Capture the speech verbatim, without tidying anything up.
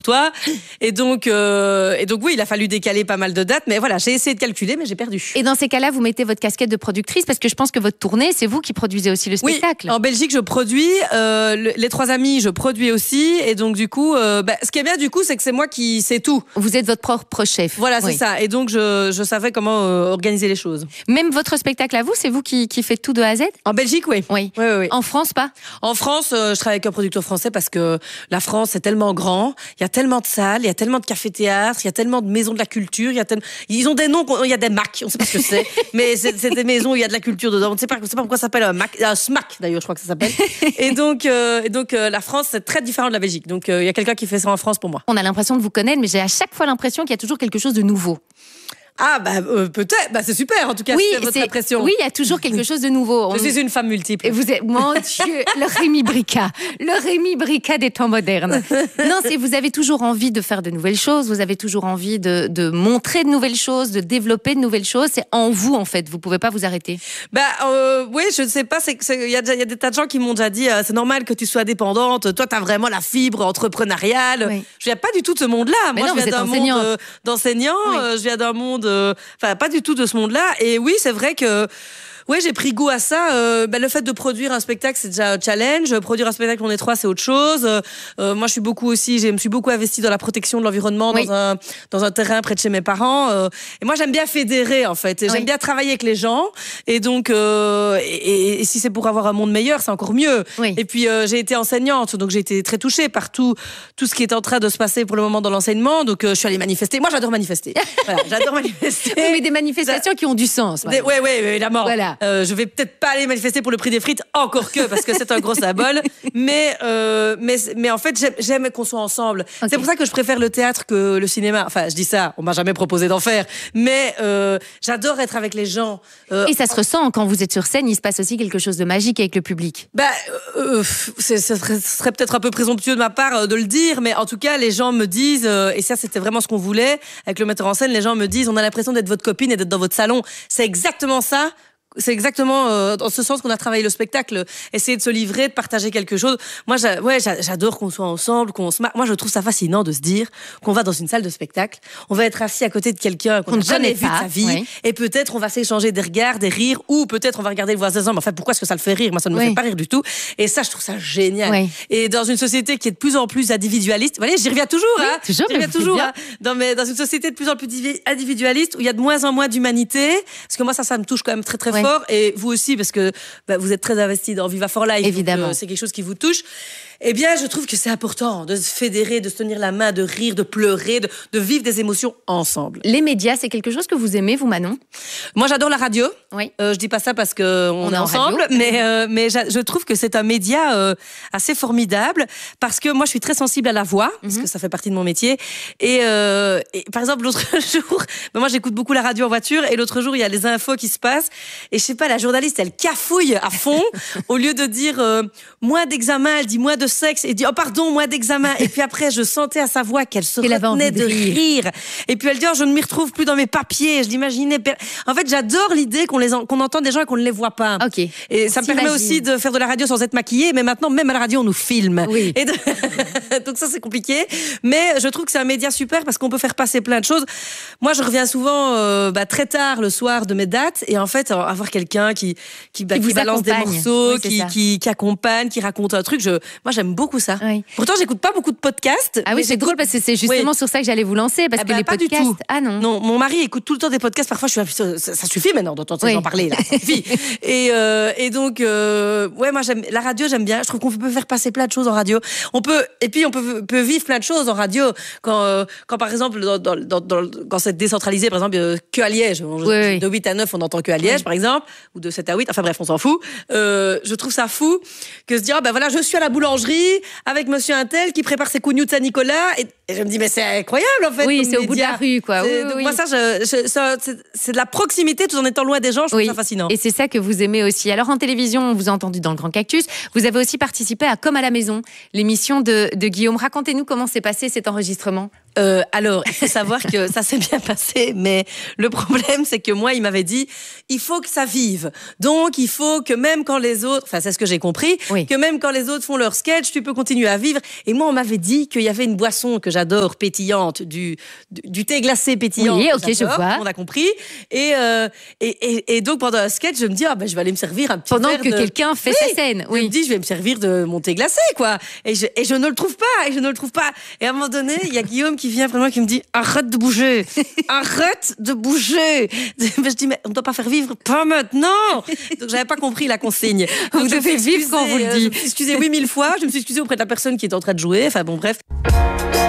toi. Et donc, euh, et donc oui, il a fallu décaler pas mal de dates, mais voilà, j'ai essayé de calculer, mais j'ai perdu. Et dans ces cas-là, vous mettez votre casquette de productrice parce que je pense que votre tournée, c'est vous qui produisez aussi le spectacle. Oui, en Belgique, je produis. Euh, le, les trois amis, je produis aussi. Et donc, du coup, euh, bah, ce qui est bien, du coup, c'est que c'est moi qui sais tout. Vous êtes votre propre chef. Voilà, oui. c'est ça. Et donc, je, je savais comment euh, organiser les choses. Même votre spectacle à vous, c'est vous qui, qui faites tout de A à Z? En Belgique, oui. Oui. oui, oui, oui. En France, pas? En France, euh, je travaille avec un producteur français parce que la France, c'est tellement grand. Il y a tellement de salles, il y a tellement de cafés-théâtres, il y a tellement de maisons de la culture. Il y a tellement... Ils ont des noms, il y a des M A C, on ne sait pas ce que c'est, mais c'est, c'est des maisons où il y a de la culture dedans. On ne sait pas, on sait pas pourquoi ça s'appelle un M A C, un S M A C d'ailleurs, je crois que ça s'appelle. et donc, euh, et donc euh, la France, c'est très différent de la Belgique. Donc, euh, il y a quelqu'un qui fait ça en France pour moi. On a l'impression de vous connaître, mais j'ai à chaque fois l'impression qu'il y a toujours quelque chose de nouveau. Ah bah euh, peut-être, bah c'est super en tout cas, oui, c'est votre impression. Oui, il y a toujours quelque chose de nouveau. On... Je suis une femme multiple. Et vous êtes, mon Dieu, le Rémi Brica, le Rémi Brica des temps modernes. Non, c'est vous avez toujours envie de faire de nouvelles choses, vous avez toujours envie de, de montrer de nouvelles choses, de développer de nouvelles choses. C'est en vous en fait, vous pouvez pas vous arrêter. Bah euh, oui, je ne sais pas, c'est il y a il y a des tas de gens qui m'ont déjà dit euh, c'est normal que tu sois indépendante. Toi, tu as vraiment la fibre entrepreneuriale. Oui. Je viens pas du tout de ce monde-là. Mais Moi, non, je viens d'un monde euh, d'enseignants. Oui. Euh, je viens d'un monde Enfin, pas du tout de ce monde-là. Et oui, c'est vrai que ouais, j'ai pris goût à ça. Euh, bah, le fait de produire un spectacle, c'est déjà un challenge. Produire un spectacle, on est trois, c'est autre chose. Euh, moi, je suis beaucoup aussi, je me suis beaucoup investie dans la protection de l'environnement, oui. dans un dans un terrain près de chez mes parents. Euh, et moi, j'aime bien fédérer, en fait. Et oui. J'aime bien travailler avec les gens. Et donc, euh, et, et, et si c'est pour avoir un monde meilleur, c'est encore mieux. Oui. Et puis, euh, j'ai été enseignante, donc j'ai été très touchée par tout tout ce qui est en train de se passer pour le moment dans l'enseignement. Donc, euh, je suis allée manifester. Moi, j'adore manifester. Voilà, j'adore manifester. Oui, mais des manifestations ça... qui ont du sens. Oui, oui, évidemment. Voilà. Euh, je vais peut-être pas aller manifester pour le prix des frites, encore que, parce que c'est un gros symbole. Mais, euh, mais, mais en fait, j'aime, j'aime qu'on soit ensemble. Okay. C'est pour ça que je préfère le théâtre que le cinéma. Enfin, je dis ça, on m'a jamais proposé d'en faire. Mais euh, j'adore être avec les gens. Euh, Et ça se ressent quand vous êtes sur scène, il se passe aussi quelque chose de magique avec le public. Bah, euh, c'est, ce serait, ce serait peut-être un peu présomptueux de ma part euh, de le dire, mais en tout cas, les gens me disent, euh, et ça, c'était vraiment ce qu'on voulait avec le metteur en scène, les gens me disent, on a l'impression d'être votre copine et d'être dans votre salon. C'est exactement ça. C'est exactement euh, dans ce sens qu'on a travaillé le spectacle, essayer de se livrer, de partager quelque chose. Moi, j'a, ouais, j'a, j'adore qu'on soit ensemble, qu'on se marre. Moi, je trouve ça fascinant de se dire qu'on va dans une salle de spectacle, on va être assis à côté de quelqu'un qu'on n'a jamais vu de sa vie, oui. Et peut-être on va s'échanger des regards, des rires, ou peut-être on va regarder le voisin. Mais enfin, pourquoi est-ce que ça le fait rire? Moi, ça ne me oui. fait pas rire du tout. Et ça, je trouve ça génial. Oui. Et dans une société qui est de plus en plus individualiste, vous voyez, j'y reviens toujours, oui, hein. Toujours, j'y reviens toujours, hein. Dans, mais dans une société de plus en plus individualiste où il y a de moins en moins d'humanité, parce que moi, ça, ça me touche quand même très très oui. fort. Et vous aussi, parce que bah, vous êtes très investi dans Viva for Life. Évidemment. Donc, euh, c'est quelque chose qui vous touche. Eh bien, je trouve que c'est important de se fédérer, de se tenir la main, de rire, de pleurer, de, de vivre des émotions ensemble. Les médias, c'est quelque chose que vous aimez, vous, Manon? Moi, j'adore la radio. Oui. Euh, je dis pas ça parce qu'on on est ensemble, mais, euh, mais je trouve que c'est un média euh, assez formidable parce que moi, je suis très sensible à la voix, mm-hmm. parce que ça fait partie de mon métier. Et, euh, et par exemple, l'autre jour, ben moi, j'écoute beaucoup la radio en voiture, et l'autre jour, il y a les infos qui se passent. Et je sais pas, la journaliste, elle cafouille à fond, au lieu de dire euh, moins d'examen, elle dit moins de sexe, et dit oh pardon, moins d'examen. Et puis après, je sentais à sa voix qu'elle se qu'elle retenait de rire. rire. Et puis elle dit oh, je ne m'y retrouve plus dans mes papiers. Je l'imaginais. En fait, j'adore l'idée qu'on les en... qu'on entend des gens et qu'on ne les voit pas. Ok. Et ça me permet aussi de faire de la radio sans être maquillée. Mais maintenant, même à la radio, on nous filme. Oui. Et de... donc ça, c'est compliqué. Mais je trouve que c'est un média super parce qu'on peut faire passer plein de choses. Moi, je reviens souvent euh, bah, très tard le soir de mes dates, et en fait, avoir quelqu'un qui qui, bah, qui, qui balance des morceaux, oui, qui, qui qui accompagne, qui raconte un truc. Je, moi, j'aime beaucoup ça. Oui. Pourtant, j'écoute pas beaucoup de podcasts. Ah oui, c'est drôle parce que c'est justement oui. sur ça que j'allais vous lancer, parce ah bah, que les pas podcasts. Du tout. Ah non. Non, mon mari écoute tout le temps des podcasts. Parfois, je suis ça, ça suffit maintenant d'entendre ces gens parler là. Ça suffit. et euh, et donc euh, ouais, moi j'aime la radio, j'aime bien. Je trouve qu'on peut faire passer plein de choses en radio. On peut et puis on peut peut vivre plein de choses en radio quand euh, quand par exemple dans, dans, dans, dans quand c'est décentralisé, par exemple euh, que à Liège, oui, oui. de huit à neuf on entend que à Liège oui. par exemple, ou de sept à huit. Enfin bref, on s'en fout. Euh, je trouve ça fou que se dire ah ben voilà, je suis à la boulangerie avec monsieur Untel qui prépare ses cougnous de Saint-Nicolas, et, et je me dis mais c'est incroyable en fait. Oui, c'est au bout de la rue quoi. Oui, donc oui. moi ça, je, je, ça c'est, c'est de la proximité tout en étant loin des gens. Je trouve oui. ça fascinant. Et c'est ça que vous aimez aussi. Alors en télévision, on vous a entendu dans le Grand Cactus. Vous avez aussi participé à Comme à la maison, l'émission de, de Guillaume. Racontez-nous comment s'est passé cet enregistrement. Euh, alors, il faut savoir que ça s'est bien passé, mais le problème, c'est que moi, il m'avait dit, il faut que ça vive. Donc, il faut que même quand les autres, enfin, c'est ce que j'ai compris, Oui. que même quand les autres font leur sketch, tu peux continuer à vivre. Et moi, on m'avait dit qu'il y avait une boisson que j'adore, pétillante, du, du, du thé glacé pétillant. Oui, que ok, je j'adore, vois. On a compris. Et, euh, et, et, et donc, pendant un sketch, je me dis, ah, ben, je vais aller me servir un petit Pendant verre que de... quelqu'un fait Oui. sa scène. Je me Oui. dis, je vais me servir de mon thé glacé, quoi. Et je, et je ne le trouve pas, et je ne le trouve pas. Et à un moment donné, il y a Guillaume qui vient vraiment, qui me dit, arrête de bouger, arrête de bouger. Je dis, mais on ne doit pas faire vivre, pas maintenant. Donc, j'avais pas compris la consigne. Vous Donc, je me devez suis vivre quand vous le excusée, euh, dites. Je me suis excusée huit mille fois, je me suis excusée auprès de la personne qui était en train de jouer. Enfin, bon, bref.